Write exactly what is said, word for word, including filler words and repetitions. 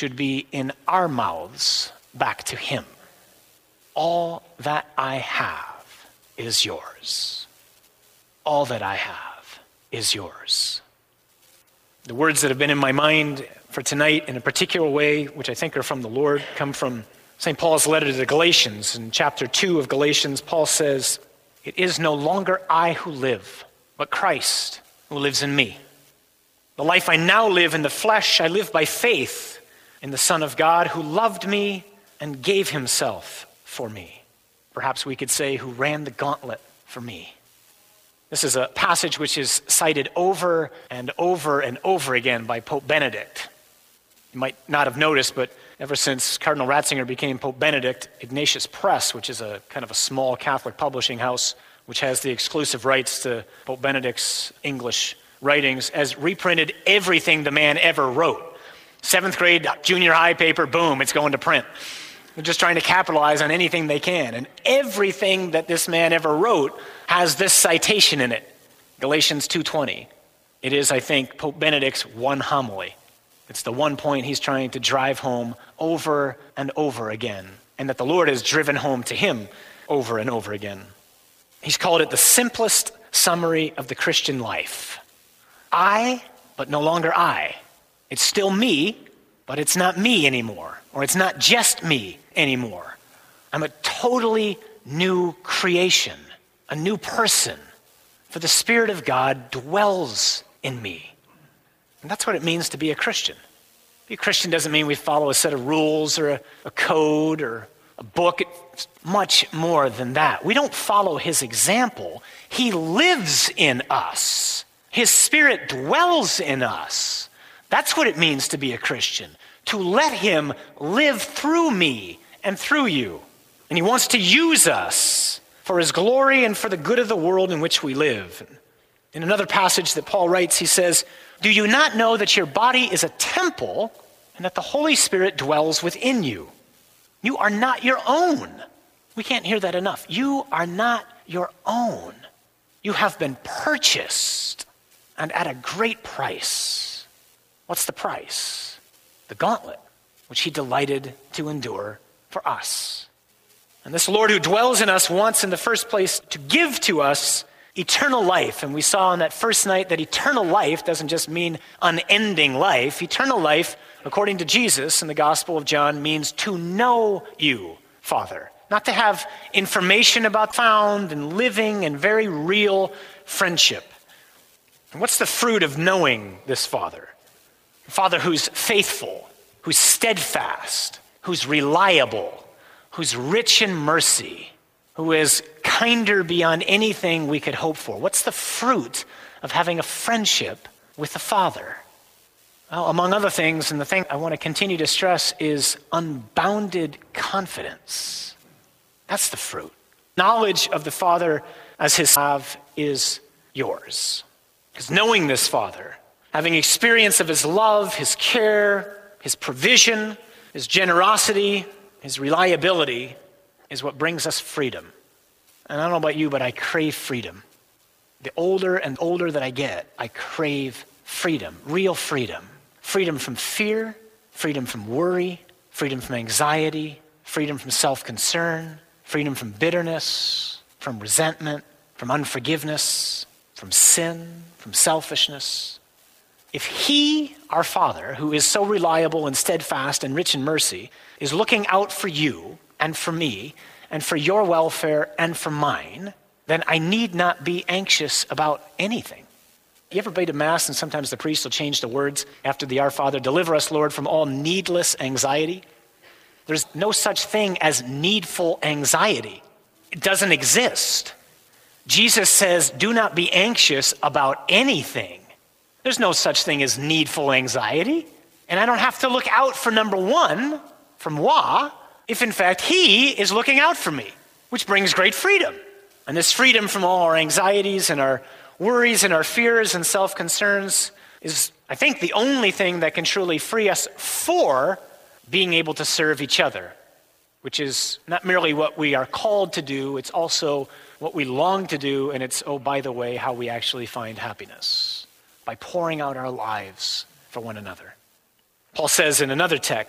should be in our mouths back to him. All that I have is yours. All that I have is yours. The words that have been in my mind for tonight in a particular way, which I think are from the Lord, come from Saint Paul's letter to the Galatians. In chapter two of Galatians, Paul says, "It is no longer I who live, but Christ who lives in me. The life I now live in the flesh, I live by faith in the Son of God who loved me and gave himself for me." Perhaps we could say, who ran the gauntlet for me. This is a passage which is cited over and over and over again by Pope Benedict. You might not have noticed, but ever since Cardinal Ratzinger became Pope Benedict, Ignatius Press, which is a kind of a small Catholic publishing house, which has the exclusive rights to Pope Benedict's English writings, has reprinted everything the man ever wrote. Seventh grade, junior high paper, boom, it's going to print. They're just trying to capitalize on anything they can. And everything that this man ever wrote has this citation in it, Galatians two twenty. It is, I think, Pope Benedict's one homily. It's the one point he's trying to drive home over and over again, and that the Lord has driven home to him over and over again. He's called it the simplest summary of the Christian life. I, but no longer I. It's still me, but it's not me anymore, or it's not just me anymore. I'm a totally new creation, a new person, for the Spirit of God dwells in me. And that's what it means to be a Christian. Be a Christian doesn't mean we follow a set of rules or a, a code or a book. It's much more than that. We don't follow his example. He lives in us. His Spirit dwells in us. That's what it means to be a Christian, to let him live through me and through you. And he wants to use us for his glory and for the good of the world in which we live. In another passage that Paul writes, he says, "Do you not know that your body is a temple and that the Holy Spirit dwells within you? You are not your own." We can't hear that enough. You are not your own. You have been purchased and at a great price. What's the price? The gauntlet, which he delighted to endure for us. And this Lord who dwells in us wants in the first place to give to us eternal life. And we saw on that first night that eternal life doesn't just mean unending life. Eternal life, according to Jesus in the Gospel of John, means to know you, Father. Not to have information about found and living and very real friendship. And what's the fruit of knowing this Father? A Father who's faithful, who's steadfast, who's reliable, who's rich in mercy, who is kinder beyond anything we could hope for. What's the fruit of having a friendship with the Father? Well, among other things, and the thing I want to continue to stress is unbounded confidence. That's the fruit. Knowledge of the Father as his have is yours. Because knowing this Father, having experience of his love, his care, his provision, his generosity, his reliability, is what brings us freedom. And I don't know about you, but I crave freedom. The older and older that I get, I crave freedom, real freedom. Freedom from fear, freedom from worry, freedom from anxiety, freedom from self-concern, freedom from bitterness, from resentment, from unforgiveness, from sin, from selfishness. If he, our Father, who is so reliable and steadfast and rich in mercy, is looking out for you and for me and for your welfare and for mine, then I need not be anxious about anything. You ever been to Mass and sometimes the priest will change the words after the Our Father, "Deliver us, Lord, from all needless anxiety"? There's no such thing as needful anxiety. It doesn't exist. Jesus says, do not be anxious about anything. There's no such thing as needful anxiety. And I don't have to look out for number one, for moi, if in fact he is looking out for me, which brings great freedom. And this freedom from all our anxieties and our worries and our fears and self-concerns is, I think, the only thing that can truly free us for being able to serve each other, which is not merely what we are called to do, it's also what we long to do, and it's, oh, by the way, how we actually find happiness, by pouring out our lives for one another. Paul says in another text,